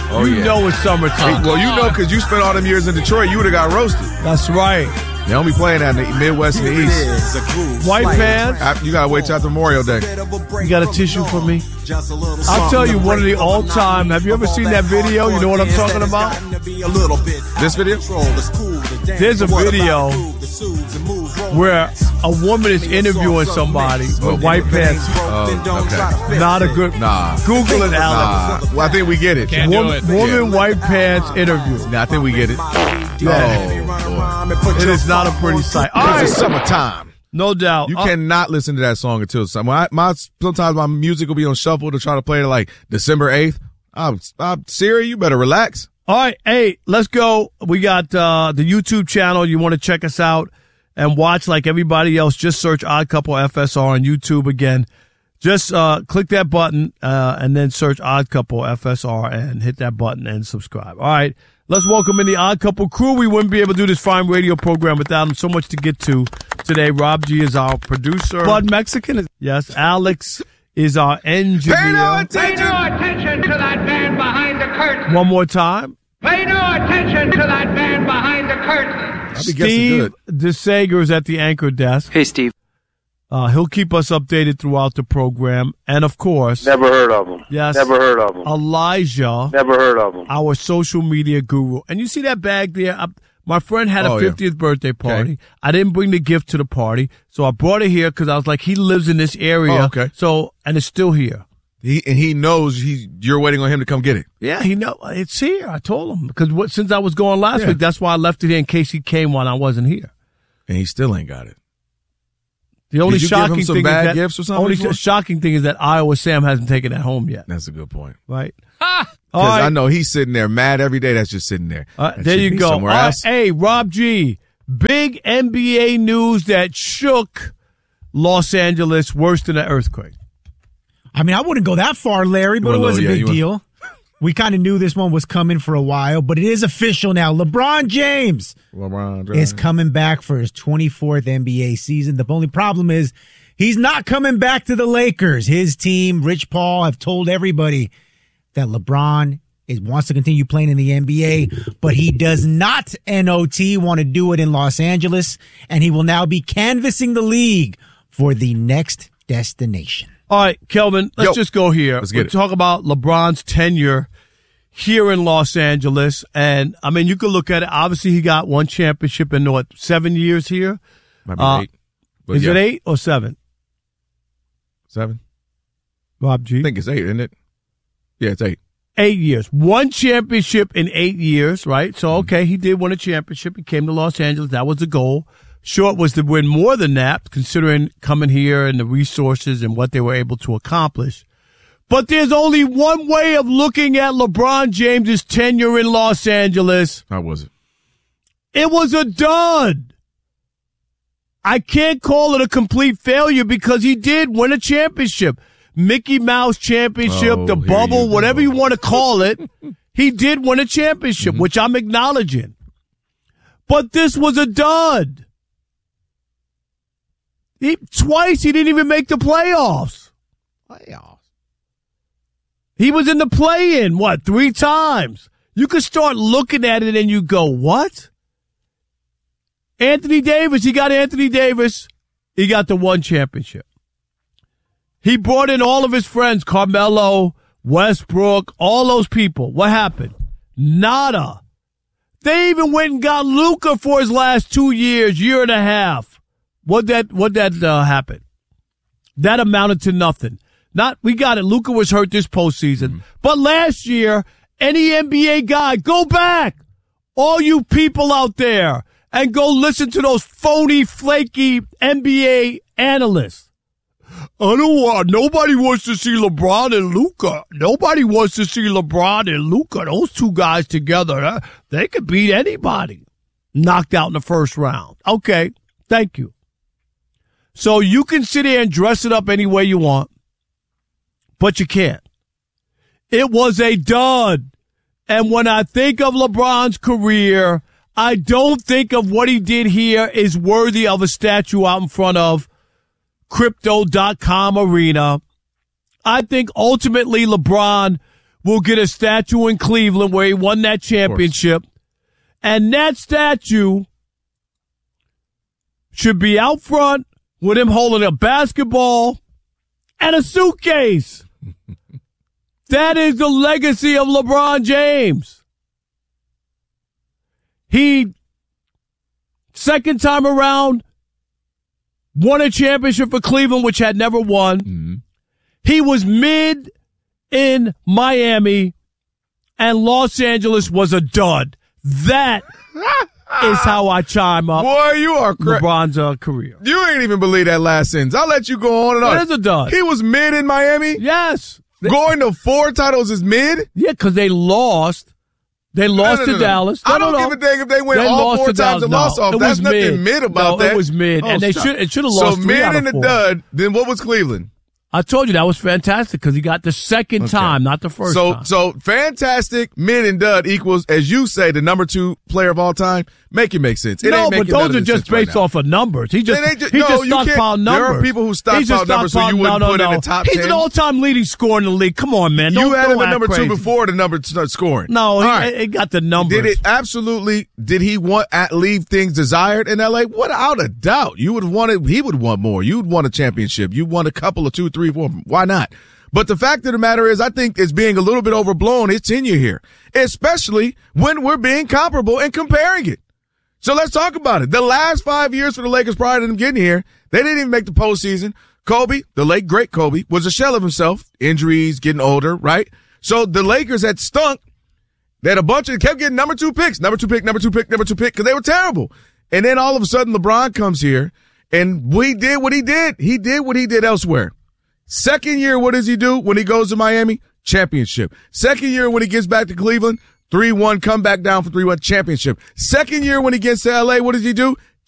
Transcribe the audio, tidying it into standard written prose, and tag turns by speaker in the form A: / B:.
A: Oh,
B: you know it's summertime.
A: Well, you know because you spent all them years in Detroit, you would have got roasted.
B: That's right.
A: They don't be playing that in the Midwest and the East.
B: White pants.
A: You got to wait till after Memorial Day.
B: You got a tissue for me? I'll tell you one of the all-time. Have you ever seen that video? You know what I'm talking about?
A: This video?
B: There's a video where a woman is interviewing somebody with white pants.
A: Okay.
B: Not a good.
A: Nah.
B: Google it, Alex.
A: Well, I think we get it.
B: Woman white pants interview.
A: Nah, I think we get it.
B: It is not a pretty sight. All right.
A: It's summertime.
B: No doubt.
A: You cannot listen to that song until summer. Sometimes my music will be on shuffle to try to play it like December 8th. Siri, you better relax.
B: All right. Hey, let's go. We got the YouTube channel. You want to check us out and watch like everybody else. Just search Odd Couple FSR on YouTube again. Just click that button and then search Odd Couple FSR and hit that button and subscribe. All right. Let's welcome in the Odd Couple crew. We wouldn't be able to do this fine radio program without them. So much to get to today. Rob G is our producer.
C: Bud Mexican.
B: Yes. Alex is our engineer.
A: Pay no attention.
D: Pay no attention to that man behind the curtain.
B: One more time.
D: Pay no attention to that man behind the curtain.
B: Steve DeSager is at the anchor desk.
C: Hey, Steve.
B: He'll keep us updated throughout the program. And, of course,
E: Never heard of him.
B: Yes.
E: Never heard of him.
B: Elijah,
E: Never heard of him.
B: our social media guru. And you see that bag there? My friend had a 50th birthday party.
A: Okay.
B: I didn't bring the gift to the party, so I brought it here because I was like, he lives in this area.
A: Oh, okay.
B: So, and it's still here.
A: He knows you're waiting on him to come get it.
B: Yeah, he know it's here. I told him because since I was going last
A: Yeah.
B: week, that's why I left it here in case he came when I wasn't here.
A: And he still ain't got it.
B: The only
A: Did you give
B: shocking
A: him some
B: thing
A: bad
B: is that
A: gifts or something
B: only
A: before?
B: shocking thing is that Iowa Sam hasn't taken it home yet.
A: That's a good point.
B: Right?
A: Because
B: All right.
A: I know he's sitting there mad every day. That's just sitting there. That
B: There
A: should
B: you
A: be
B: go.
A: Somewhere
B: All right,
A: else.
B: hey, Rob G. Big NBA news that shook Los Angeles worse than an earthquake.
C: I mean, I wouldn't go that far, Larry, but it was a big deal. We kind of knew this one was coming for a while, but it is official now. LeBron James is coming back for his 24th NBA season. The only problem is he's not coming back to the Lakers. His team, Rich Paul, have told everybody that LeBron wants to continue playing in the NBA, but he does not, NOT, want to do it in Los Angeles, and he will now be canvassing the league for the next destination.
B: All right, Kelvin, let's just go here.
A: Let's get it.
B: Talk about LeBron's tenure here in Los Angeles. And, I mean, you could look at it. Obviously, he got one championship in, 7 years here?
A: Might be 8. But
B: Is it 8 or 7?
A: 7?
B: Rob G?
A: I think it's 8, isn't it? Yeah, it's 8.
B: 8 years. One championship in 8 years, right? So, okay, he did win a championship. He came to Los Angeles. That was the goal. Sure, it was to win more than that, considering coming here and the resources and what they were able to accomplish. But there's only one way of looking at LeBron James's tenure in Los Angeles.
A: How was it?
B: It was a dud. I can't call it a complete failure because he did win a championship. Mickey Mouse championship, the bubble, whatever you want to call it. He did win a championship, which I'm acknowledging. But this was a dud. Twice he didn't even make the playoffs. He was in the play-in, 3 times? You could start looking at it and you go, what? Anthony Davis, he got the one championship. He brought in all of his friends, Carmelo, Westbrook, all those people. What happened? Nada. They even went and got Luka for his last 2 years, year and a half. What'd that happen? That amounted to nothing. We got it. Luka was hurt this postseason. But last year, any NBA guy, go back. All you people out there and go listen to those phony, flaky NBA analysts. Nobody wants to see LeBron and Luka. Nobody wants to see LeBron and Luka. Those two guys together, they could beat anybody. Knocked out in the first round. Okay, thank you. So you can sit here and dress it up any way you want, but you can't. It was a dud. And when I think of LeBron's career, I don't think of what he did here is worthy of a statue out in front of Crypto.com Arena. I think ultimately LeBron will get a statue in Cleveland where he won that championship. And that statue should be out front with him holding a basketball and a suitcase. That is the legacy of LeBron James. He, second time around, won a championship for Cleveland, which had never won. Mm-hmm. He was mid in Miami, and Los Angeles was a dud. That is how I chime up.
A: Boy, you are correct.
B: LeBron's career.
A: You ain't even believe that last sentence. I'll let you go on and on.
B: That is a dud.
A: He was mid in Miami?
B: Yes.
A: Going to 4 titles is mid?
B: Yeah, because they lost. They lost to Dallas.
A: I don't give a dang if they went all 4 times and lost off. That's nothing mid about that.
B: It was mid, and it should have lost 3 out of 4. So mid in the dud,
A: then what was Cleveland?
B: I told you that was fantastic because he got the second time, not the first time.
A: So fantastic, mid, and dud equals, as you say, the number 2 player of all time. Make it make sense.
B: No, but those are just based off of numbers. He just stockpiled numbers.
A: There are people who stockpile numbers who you wouldn't put in the top 10.
B: He's an all-time leading scorer in the league. Come on, man.
A: You had him at number 2 before the number scoring.
B: No, he got the numbers.
A: Did he leave things desired in L.A.? Without a doubt. He would want more. You'd want a championship. You won a couple of 2, 3, 4. Why not? But the fact of the matter is, I think it's being a little bit overblown, his tenure here, especially when we're being comparable and comparing it. So let's talk about it. The last 5 years for the Lakers prior to them getting here, they didn't even make the postseason. Kobe, the late great Kobe, was a shell of himself. Injuries, getting older, right? So the Lakers had stunk. They had kept getting number 2 picks, number 2 pick, because they were terrible. And then all of a sudden LeBron comes here and he did what he did. He did what he did elsewhere. Second year, what does he do when he goes to Miami? Championship. Second year when he gets back to Cleveland, 3-1, come back down for 3-1, championship. Second year when he gets to L.A., what does he do?